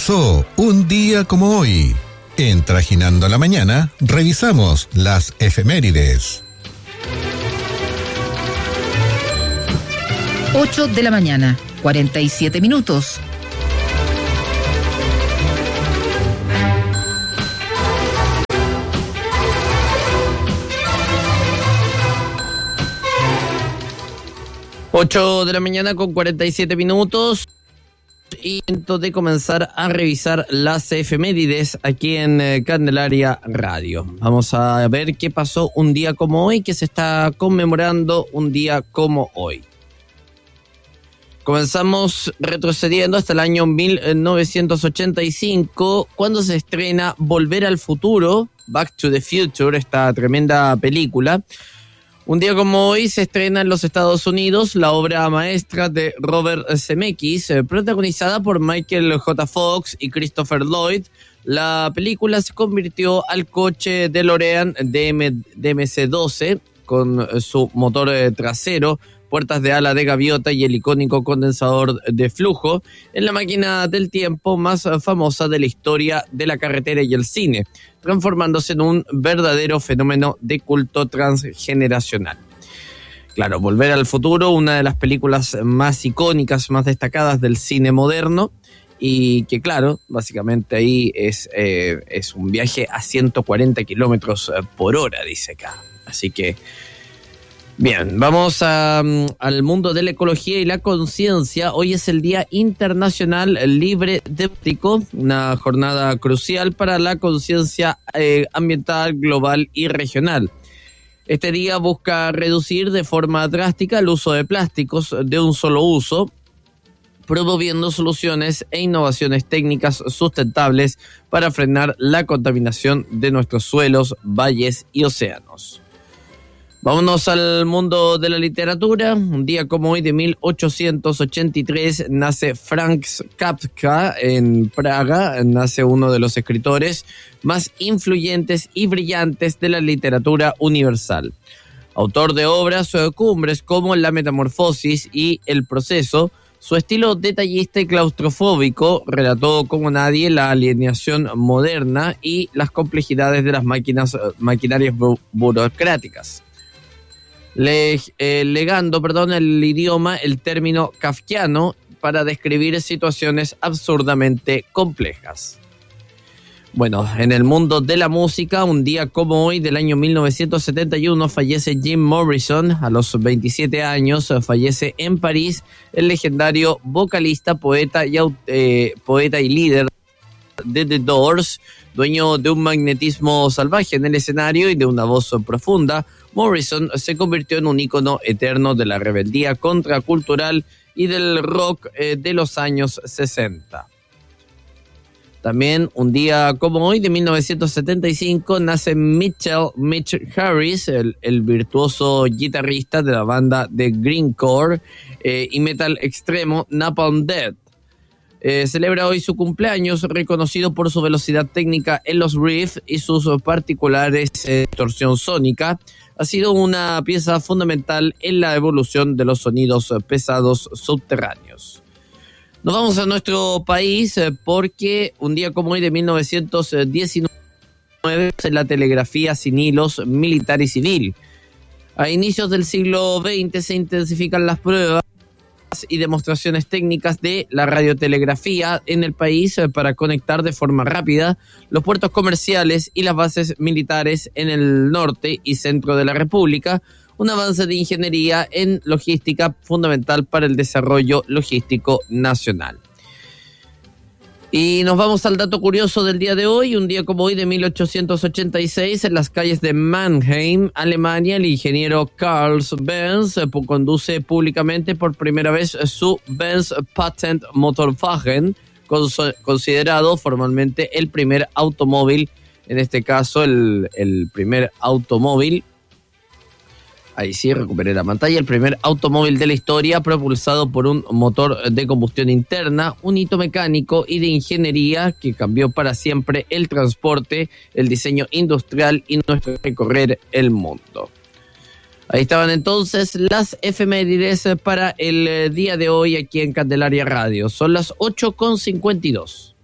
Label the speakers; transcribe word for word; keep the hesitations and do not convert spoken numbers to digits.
Speaker 1: pasó un día como hoy? En Trajinando la Mañana, revisamos las efemérides.
Speaker 2: ocho de la mañana, cuarenta y siete minutos.
Speaker 3: ocho de la mañana con cuarenta y siete minutos. Y entonces de comenzar a revisar las efemérides aquí en eh, Candelaria Radio. Vamos a ver qué pasó un día como hoy, que se está conmemorando un día como hoy. Comenzamos retrocediendo hasta el año mil novecientos ochenta y cinco, cuando se estrena Volver al Futuro, Back to the Future, esta tremenda película. Un día como hoy se estrena en los Estados Unidos la obra maestra de Robert Zemeckis, eh, protagonizada por Michael J. Fox y Christopher Lloyd. La película se convirtió al coche DeLorean D M C doce con su motor eh, trasero, puertas de ala de gaviota y el icónico condensador de flujo en la máquina del tiempo más famosa de la historia de la carretera y el cine, transformándose en un verdadero fenómeno de culto transgeneracional. Claro, Volver al Futuro, una de las películas más icónicas, más destacadas del cine moderno, y que claro, básicamente ahí es, eh, es un viaje a ciento cuarenta kilómetros por hora, dice acá. Así que bien, vamos a, al mundo de la ecología y la conciencia. Hoy es el Día Internacional Libre de Plástico, una jornada crucial para la conciencia eh, ambiental, global y regional. Este día busca reducir de forma drástica el uso de plásticos de un solo uso, promoviendo soluciones e innovaciones técnicas sustentables para frenar la contaminación de nuestros suelos, valles y océanos. Vámonos al mundo de la literatura. Un día como hoy de mil ochocientos ochenta y tres nace Franz Kafka en Praga. Nace uno de los escritores más influyentes y brillantes de la literatura universal. Autor de obras cumbres como La Metamorfosis y El Proceso, su estilo detallista y claustrofóbico relató como nadie la alienación moderna y las complejidades de las máquinas, maquinarias bu- burocráticas. Le, eh, legando perdón, el idioma, el término kafkiano para describir situaciones absurdamente complejas. Bueno, en el mundo de la música, un día como hoy del año mil novecientos setenta y uno fallece Jim Morrison. A los veintisiete años fallece en París el legendario vocalista, poeta y, eh, poeta y líder de The Doors, dueño de un magnetismo salvaje en el escenario y de una voz profunda. Morrison se convirtió en un ícono eterno de la rebeldía contracultural y del rock eh, de los años sesenta. También un día como hoy de mil novecientos setenta y cinco nace Mitchell Mitch Harris, el, el virtuoso guitarrista de la banda de grindcore eh, y metal extremo Napalm Death. Eh, celebra hoy su cumpleaños, reconocido por su velocidad técnica en los riffs y sus particulares eh, distorsión sónica. Ha sido una pieza fundamental en la evolución de los sonidos pesados subterráneos. Nos vamos a nuestro país eh, porque un día como hoy de mil novecientos diecinueve en la telegrafía sin hilos militar y civil. A inicios del siglo veinte se intensifican las pruebas y demostraciones técnicas de la radiotelegrafía en el país para conectar de forma rápida los puertos comerciales y las bases militares en el norte y centro de la República, un avance de ingeniería en logística fundamental para el desarrollo logístico nacional. Y nos vamos al dato curioso del día de hoy. Un día como hoy de mil ochocientos ochenta y seis, en las calles de Mannheim, Alemania, el ingeniero Carl Benz conduce públicamente por primera vez su Benz Patent Motorwagen, considerado formalmente el primer automóvil, en este caso el, el primer automóvil. Ahí sí, recuperé la pantalla. El primer automóvil de la historia propulsado por un motor de combustión interna, un hito mecánico y de ingeniería que cambió para siempre el transporte, el diseño industrial y nuestro recorrer el mundo. Ahí estaban entonces las efemérides para el día de hoy aquí en Candelaria Radio. Son las ocho con cincuenta y dos.